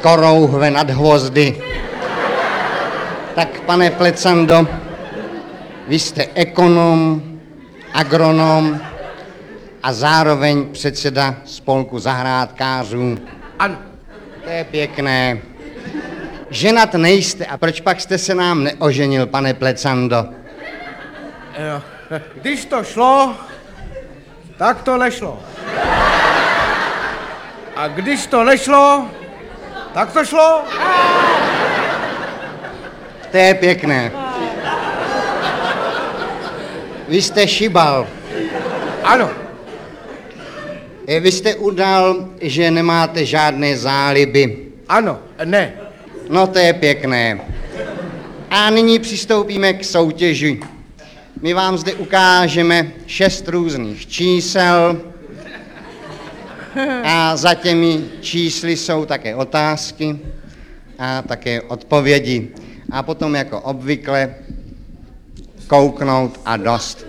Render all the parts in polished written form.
korouhve nad hvozdy. Tak, pane Plecando, vy jste ekonom, agronom a zároveň předseda spolku zahrádkářů. Ano. To je pěkné. Ženat nejste, a proč pak jste se nám neoženil, pane Plecando? Když to šlo, tak to nešlo. A když to nešlo, tak to šlo. To je pěkné. Vy jste šibal. Ano. Vy jste udal, že nemáte žádné záliby. Ano, ne. No to je pěkné. A nyní přistoupíme k soutěži. My vám zde ukážeme 6 různých čísel a za těmi čísly jsou také otázky a také odpovědi. A potom jako obvykle kouknout a dost.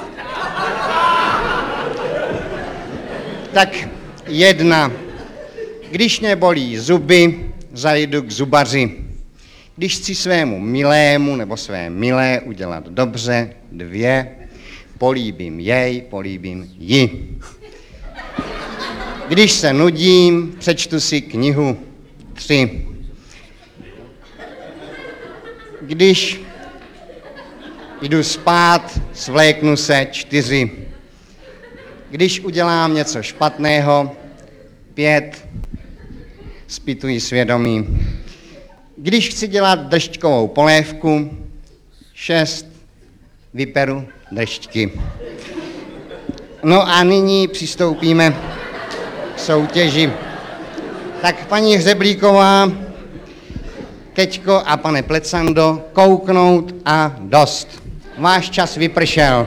Tak 1. Když mě bolí zuby, zajdu k zubaři. Když chci svému milému nebo své milé udělat dobře, 2. Políbím jej, políbím ji. Když se nudím, přečtu si knihu. 3. Když jdu spát, svléknu se. 4. Když udělám něco špatného. 5. Zpytuji svědomí. Když chci dělat dešťkovou polévku. 6. Vyperu deštky. No a nyní přistoupíme k soutěži. Tak paní Hřeblíková, Keťko a pane Plecando, kouknout a dost. Váš čas vypršel.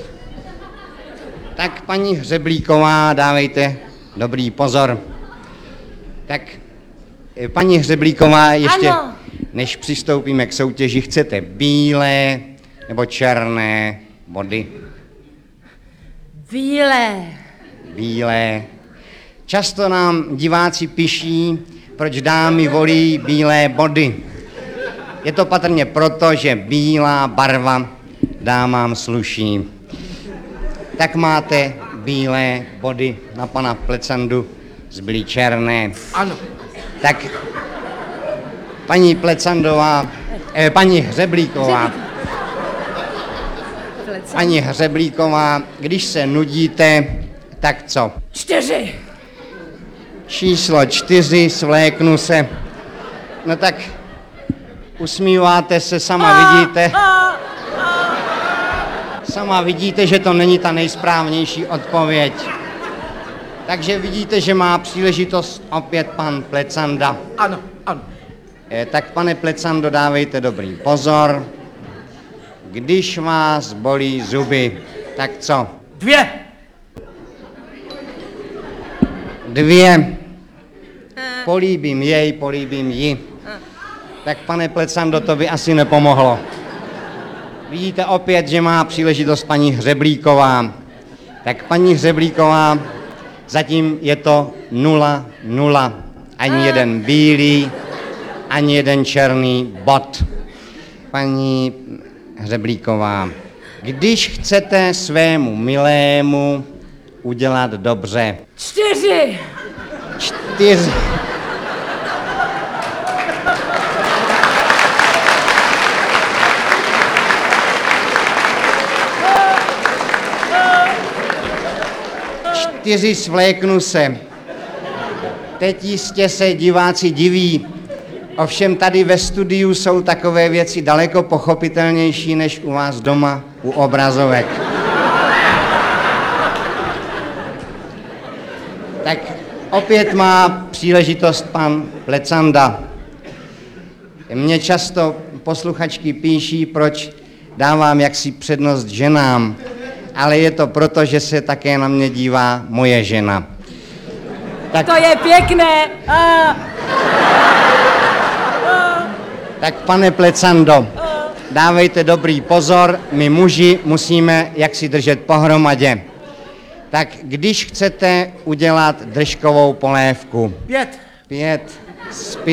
Tak paní Hřeblíková, dávejte dobrý pozor. Tak paní Hřeblíková, ještě ano. Než přistoupíme k soutěži, chcete bílé nebo černé body? Bílé. Bílé. Často nám diváci píší, proč dámy volí bílé body. Je to patrně proto, že bílá barva dámám sluší. Tak máte bílé body, na pana Plecandu zbyly černé. Ano. Tak paní Plecandová, paní Hřeblíková, paní Hřeblíková, když se nudíte, tak co? 4. Číslo 4, svléknu se. No tak usmíváte se, sama vidíte. Sama vidíte, že to není ta nejsprávnější odpověď. Takže vidíte, že má příležitost opět pan Plecanda. Ano, ano. Tak pane Plecando, dávejte dobrý pozor. Když vás bolí zuby, tak co? 2. 2. Políbím jej, políbím ji. Tak pane Plecando, to by asi nepomohlo. Vidíte opět, že má příležitost paní Hřeblíková. Tak paní Hřeblíková, zatím je to 0-0. Ani jeden bílý, ani jeden černý bod. Paní Hřeblíková, když chcete svému milému udělat dobře. 4. 4. Svléknu se. Teď jistě se diváci diví. Ovšem tady ve studiu jsou takové věci daleko pochopitelnější než u vás doma u obrazovek. Tak opět má příležitost pan Plecanda. Mně často posluchačky píší, proč dávám jaksi přednost ženám, ale je to proto, že se také na mě dívá moje žena. Tak, to je pěkné. Tak pane Plecando, dávejte dobrý pozor, my muži musíme jaksi držet pohromadě. Tak když chcete udělat držkovou polévku. 5. 5.